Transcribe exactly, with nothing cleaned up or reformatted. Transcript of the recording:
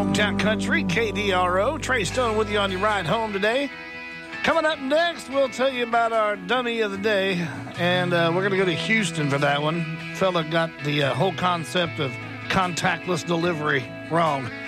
Hometown Country, K D R O. Trey Stone with you on your ride home today. Coming up next, we'll tell you about our dummy of the day, and uh, we're going to go to Houston for that one. Fella got the uh, whole concept of contactless delivery wrong.